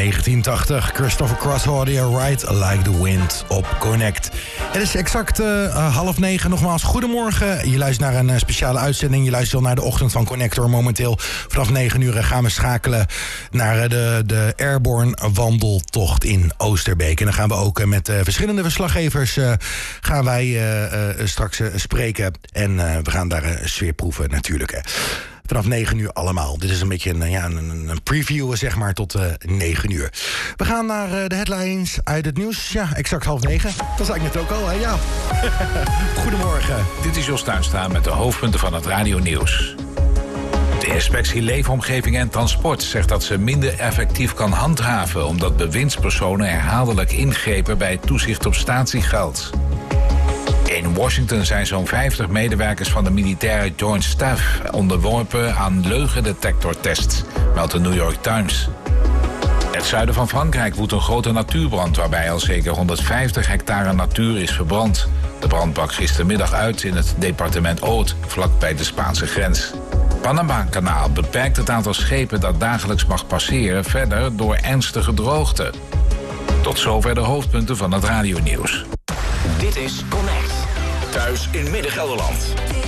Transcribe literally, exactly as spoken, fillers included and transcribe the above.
negentien tachtig, Christopher Cross hoorde je Ride Like the Wind op Connect. Het is exact uh, half negen. Nogmaals, goedemorgen. Je luistert naar een uh, speciale uitzending. Je luistert naar de ochtend van Connector. Momenteel vanaf negen uur gaan we schakelen naar uh, de, de Airborne wandeltocht in Oosterbeek. En dan gaan we ook uh, met uh, verschillende verslaggevers uh, gaan wij uh, uh, straks uh, spreken. En uh, we gaan daar uh, sfeer proeven natuurlijk. Hè. Vanaf negen uur allemaal. Dit is een beetje een, ja, een, een preview, zeg maar, tot uh, negen uur. We gaan naar uh, de headlines uit het nieuws. Ja, exact half negen. Dat zei ik net ook al, hè? Ja. Goedemorgen. Dit is Jos Tuinstra met de hoofdpunten van het radionieuws. De inspectie Leefomgeving en Transport zegt dat ze minder effectief kan handhaven, omdat bewindspersonen herhaaldelijk ingrepen bij toezicht op statiegeld. In Washington zijn zo'n vijftig medewerkers van de militaire Joint Staff onderworpen aan leugendetectortests, meldt de New York Times. In het zuiden van Frankrijk woedt een grote natuurbrand waarbij al zeker honderdvijftig hectare natuur is verbrand. De brand brak gistermiddag uit in het departement Aude, vlakbij de Spaanse grens. Panama-kanaal beperkt het aantal schepen dat dagelijks mag passeren verder door ernstige droogte. Tot zover de hoofdpunten van het radionieuws. Dit is Connect. Thuis in Midden-Gelderland.